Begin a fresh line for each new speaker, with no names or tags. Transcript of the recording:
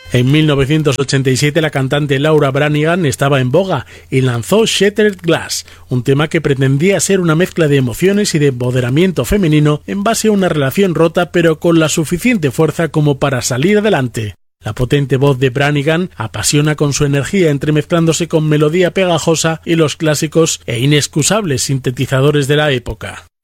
En 1987 la cantante Laura Branigan estaba en boga y lanzó Shattered Glass, un tema que pretendía ser una mezcla de emociones y de empoderamiento femenino en base a una relación rota pero con la suficiente fuerza como para salir adelante. La potente voz de Branigan apasiona con su energía entremezclándose con melodía pegajosa y los clásicos e inexcusables sintetizadores de la época.